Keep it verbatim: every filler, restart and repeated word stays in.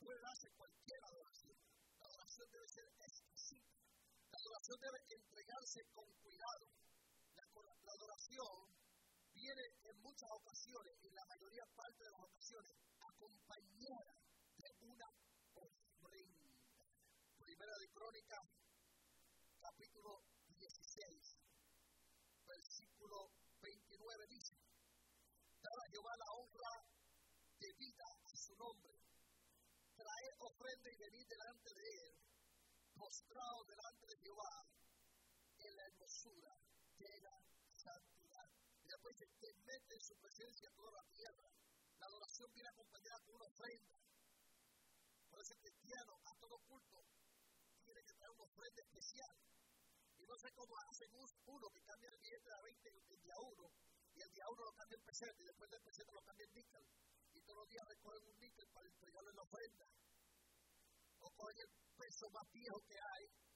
puede darse cualquier adoración. La adoración debe ser exquisita. La adoración debe entregarse con cuidado. La, la adoración viene en muchas ocasiones, en la mayoría parte de las ocasiones, acompañada de una ofrenda. Primera de Crónicas, capítulo dieciséis, versículo veintinueve dice: dad a Jehová la honra debida a su nombre, traed ofrenda y venid delante de él, postrados delante de Jehová en la hermosura de la santidad. Y después dice: temed en su presencia toda la tierra. La adoración viene acompañada con una ofrenda. Por eso el cristiano a todo culto tiene que traer una ofrenda especial. Y no sé cómo hacen uno que cambia el billete de veinte el día uno, y el día uno lo cambia en peseta, y después del peseta lo cambia en níquel. Y todos los días recogen un níquel para entregarle la ofrenda. O cogen el peso más viejo que hay